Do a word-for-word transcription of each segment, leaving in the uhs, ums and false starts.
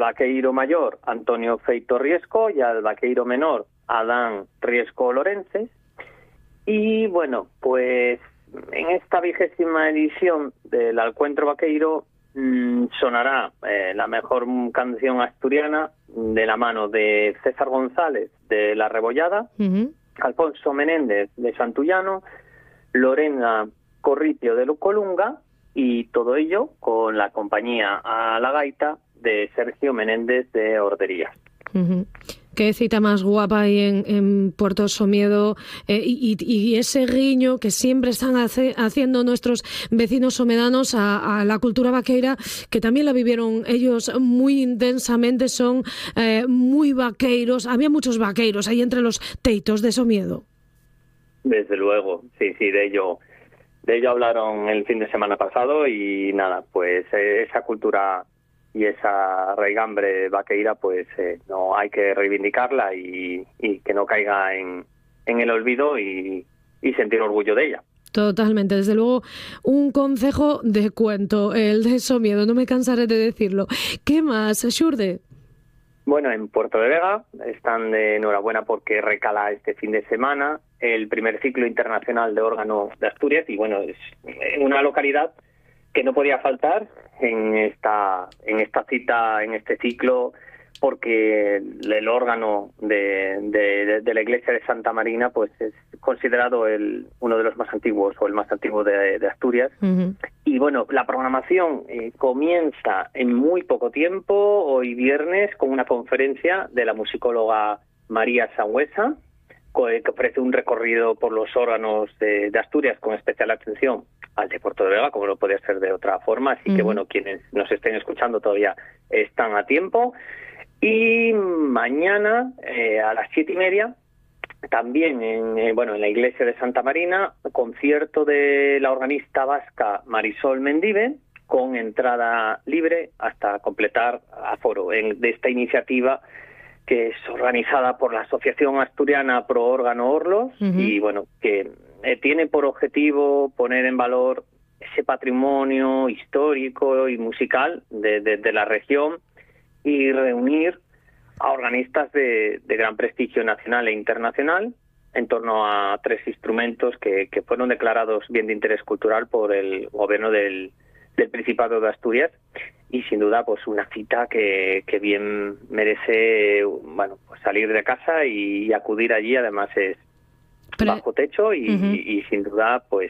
vaqueiro mayor Antonio Feito Riesco y al vaqueiro menor Adán Riesco Lorences. Y bueno, pues en esta vigésima edición del Alcuentro Vaqueiro mmm, sonará eh, la mejor canción asturiana de la mano de César González de La Rebollada, uh-huh. Alfonso Menéndez de Santullano, Lorena Corripio de Colunga, y todo ello con la compañía a la gaita de Sergio Menéndez de Orderías. Uh-huh. Qué cita más guapa ahí en, en Puerto Somiedo, eh, y, y ese guiño que siempre están hace, haciendo nuestros vecinos somedanos a, a la cultura vaqueira, que también la vivieron ellos muy intensamente, son eh, muy vaqueiros. Había muchos vaqueiros ahí entre los teitos de Somiedo. Desde luego, sí, sí, de ello, de ello hablaron el fin de semana pasado y nada, pues eh, esa cultura y esa raigambre vaqueira, pues eh, no hay que reivindicarla y, y que no caiga en, en el olvido y, y sentir orgullo de ella. Totalmente, desde luego un concejo de cuento, el de Somiedo, no me cansaré de decirlo. ¿Qué más, Xurde? Bueno, en Puerto de Vega están de enhorabuena porque recala este fin de semana el primer ciclo internacional de órgano de Asturias y bueno, es en una localidad que no podía faltar en esta en esta cita, en este ciclo, porque el órgano de, de, de la iglesia de Santa Marina pues es considerado el uno de los más antiguos o el más antiguo de, de Asturias. Uh-huh. Y bueno, la programación eh, comienza en muy poco tiempo, hoy viernes, con una conferencia de la musicóloga María Sangüesa, que ofrece un recorrido por los órganos de, de Asturias con especial atención al de Puerto de Vega, como no podía ser de otra forma, así uh-huh. que bueno, quienes nos estén escuchando todavía están a tiempo. Y mañana eh, a las siete y media, también en, eh, bueno, en la iglesia de Santa Marina, concierto de la organista vasca Marisol Mendive, con entrada libre hasta completar aforo en, de esta iniciativa que es organizada por la Asociación Asturiana Pro Órgano Orlos, uh-huh. y bueno, que eh, tiene por objetivo poner en valor ese patrimonio histórico y musical de, de, de la región y reunir a organistas de, de gran prestigio nacional e internacional en torno a tres instrumentos que, que fueron declarados bien de interés cultural por el gobierno del, del Principado de Asturias. Y sin duda, pues una cita que, que bien merece, bueno, pues salir de casa y, y acudir allí. Además es Pero... bajo techo y, uh-huh. y, y sin duda, pues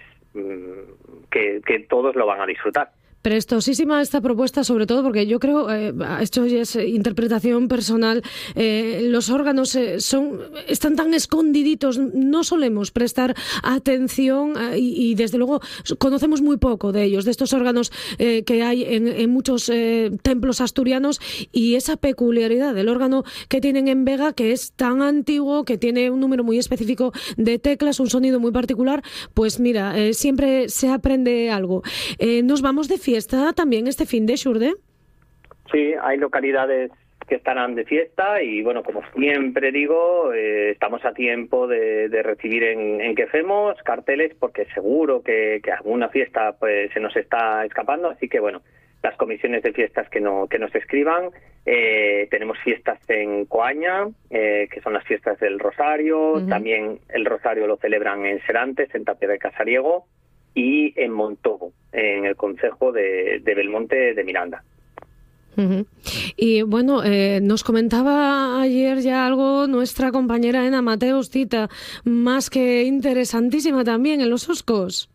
que, que todos lo van a disfrutar. Prestosísima esta propuesta, sobre todo porque yo creo, eh, esto ya es interpretación personal, eh, los órganos eh, son están tan escondiditos, no solemos prestar atención eh, y, y desde luego conocemos muy poco de ellos, de estos órganos eh, que hay en, en muchos eh, templos asturianos, y esa peculiaridad del órgano que tienen en Vega, que es tan antiguo, que tiene un número muy específico de teclas, un sonido muy particular, pues mira, eh, siempre se aprende algo. Eh, nos vamos de fiesta. ¿Está también este fin de Xurde? Sí, hay localidades que estarán de fiesta y bueno, como siempre digo, eh, estamos a tiempo de, de recibir en, en Quefemos carteles, porque seguro que, que alguna fiesta pues se nos está escapando, así que bueno, las comisiones de fiestas que no que nos escriban. Eh, tenemos fiestas en Coaña, eh, que son las fiestas del Rosario, uh-huh. también el Rosario lo celebran en Serantes, en Tapia de Casariego, y en Montobo, en el concejo de, de Belmonte de Miranda. Uh-huh. Y bueno, eh, nos comentaba ayer ya algo nuestra compañera Ena Mateos, cita más que interesantísima también en Los Oscos.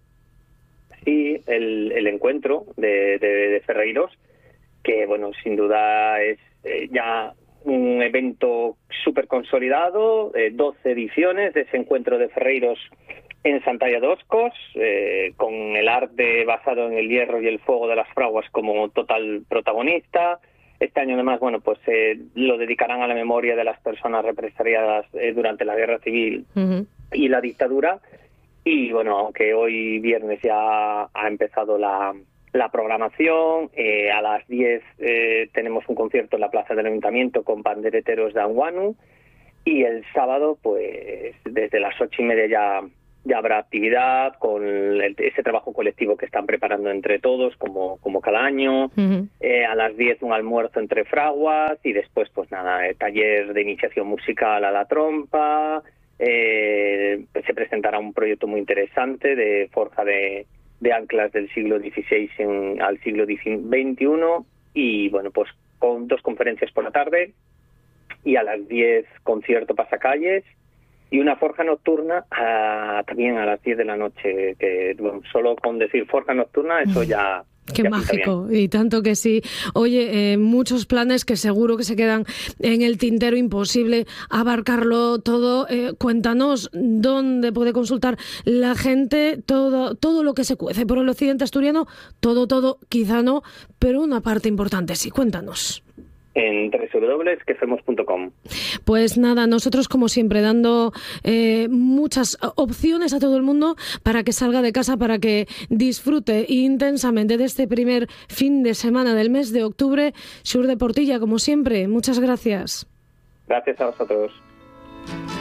Sí, el, el encuentro de, de, de ferreiros, que bueno, sin duda es eh, ya un evento súper consolidado, eh, doce ediciones de ese encuentro de ferreiros en Santalla de Oscos, eh, con el arte basado en el hierro y el fuego de las fraguas como total protagonista. Este año además, bueno, pues eh, lo dedicarán a la memoria de las personas represaliadas eh, durante la Guerra Civil uh-huh. y la dictadura. Y bueno, aunque hoy viernes ya ha empezado la, la programación, eh, a las diez eh, tenemos un concierto en la Plaza del Ayuntamiento con pandereteros de Anguanu, y el sábado, pues desde las ocho y media ya ya habrá actividad con el, ese trabajo colectivo que están preparando entre todos, como, como cada año. Uh-huh. Eh, a las diez un almuerzo entre fraguas y después, pues nada, eh, taller de iniciación musical a la trompa. Eh, se presentará un proyecto muy interesante de forja de, de anclas del siglo dieciséis en, al siglo veintiuno. Y bueno, pues con dos conferencias por la tarde y a las diez concierto pasacalles. Y una forja nocturna a, también a las diez de la noche, que bueno, solo con decir forja nocturna, eso ya... Qué ya mágico, y tanto que sí. Oye, eh, muchos planes que seguro que se quedan en el tintero, imposible abarcarlo todo. Eh, cuéntanos dónde puede consultar la gente todo, todo lo que se cuece por el occidente asturiano. Todo, todo, quizá no, pero una parte importante sí. Cuéntanos. En doble u doble u doble punto quefemos punto com. Pues nada, nosotros como siempre dando eh, muchas opciones a todo el mundo para que salga de casa, para que disfrute intensamente de este primer fin de semana del mes de octubre. Xur de Portilla, como siempre, muchas gracias. Gracias a vosotros.